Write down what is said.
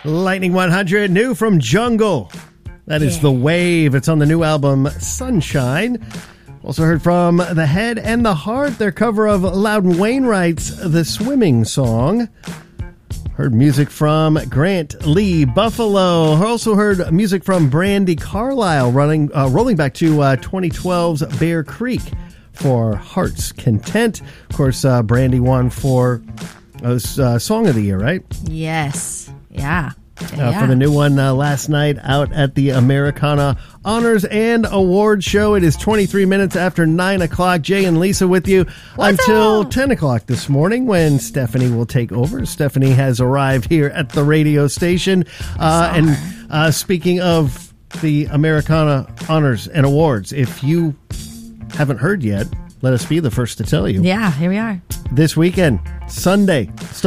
Lightning 100, new from Jungle. That is The Wave. It's on the new album, Sunshine. Also heard from The Head and the Heart, their cover of Loudon Wainwright's The Swimming Song. Heard music from Grant Lee Buffalo. Also heard music from Brandi Carlile, rolling back to 2012's Bear Creek for Heart's Content. Of course, Brandi won for Song of the Year, right? Yes. Yeah. For the new one last night out at the Americana Honors and Awards Show. It is 23 minutes after 9 o'clock. Jay and Lisa with you until 10 o'clock this morning when Stephanie will take over. Stephanie has arrived here at the radio station. And speaking of the Americana Honors and Awards, if you haven't heard yet, let us be the first to tell you. Yeah, here we are. This weekend, Sunday,